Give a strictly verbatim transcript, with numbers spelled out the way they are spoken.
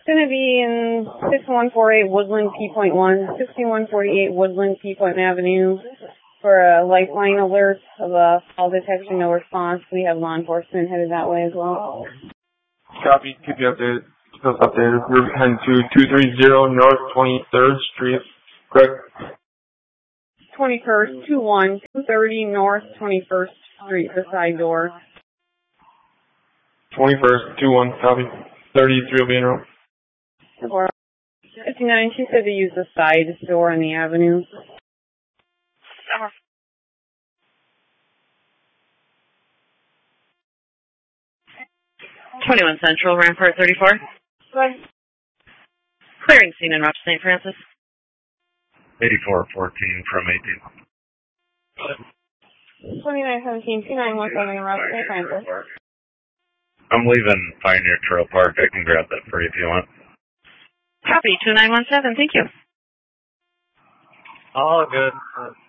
It's going to be in six one four eight Woodland P Point one, sixty-one forty-eight Woodland P Point Avenue for a lifeline alert of a fall detection, no response. We have law enforcement headed that way as well. Copy, keep you updated. Keep us updated. We're heading to two thirty North twenty-third Street, correct? twenty-first, two one, two thirty North twenty-first Street, the side door. twenty-first, two one, copy. thirty-three will be in room. fifty-nine, she said to use the side door on the avenue. twenty-one Central, Rampart thirty-four. Good. Clearing scene in Rochester, Saint Francis. eighty-four fourteen from eighteen. twenty-nine seventeen, two nine one seven in Rochester, Saint Francis. I'm leaving Pioneer Trail Park. I can grab that for you if you want. Copy, two nine one seven, thank you. All good.